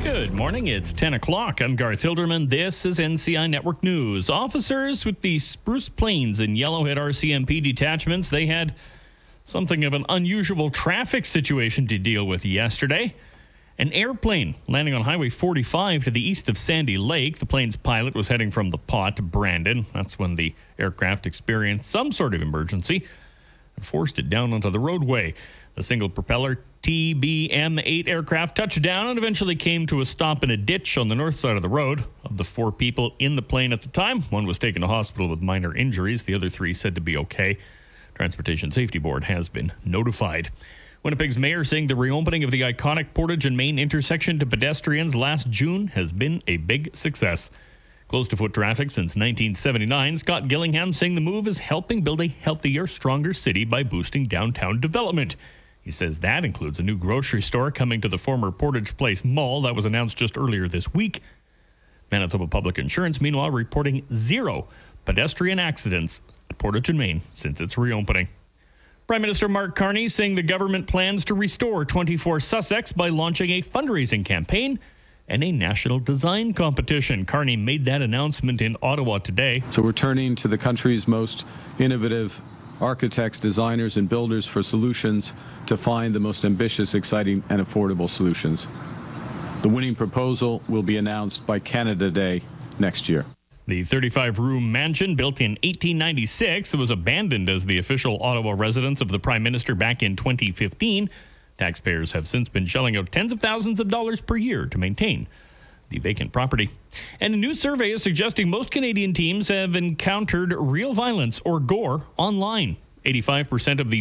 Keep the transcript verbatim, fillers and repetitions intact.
Good morning. It's ten o'clock. I'm Garth Hilderman. This is N C I Network News. Officers with the Spruce Plains and Yellowhead R C M P detachments, they had something of an unusual traffic situation to deal with yesterday. An airplane landing on Highway forty-five to the east of Sandy Lake. The plane's pilot was heading from the Pot to Brandon. That's when the aircraft experienced some sort of emergency and forced it down onto the roadway. The single-propeller T B M eight aircraft touched down and eventually came to a stop in a ditch on the north side of the road. Of the four people in the plane at the time, one was taken to hospital with minor injuries. The other three said to be okay. Transportation Safety Board has been notified. Winnipeg's mayor saying the reopening of the iconic Portage and Main intersection to pedestrians last June has been a big success. Close to foot traffic since nineteen seventy-nine, Scott Gillingham saying the move is helping build a healthier, stronger city by boosting downtown development. He says that includes a new grocery store coming to the former Portage Place Mall that was announced just earlier this week. Manitoba Public Insurance, meanwhile, reporting zero pedestrian accidents at Portage and Main since its reopening. Prime Minister Mark Carney saying the government plans to restore twenty-four Sussex by launching a fundraising campaign and a national design competition. Carney made that announcement in Ottawa today. So we're turning to the country's most innovative architects, designers, and builders for solutions to find the most ambitious, exciting, and affordable solutions. The winning proposal will be announced by Canada Day next year. The thirty-five room mansion, built in eighteen ninety-six, was abandoned as the official Ottawa residence of the Prime Minister back in twenty fifteen. Taxpayers have since been shelling out tens of thousands of dollars per year to maintain the vacant property. And a new survey is suggesting most Canadian teams have encountered real violence or gore online. eighty-five percent of the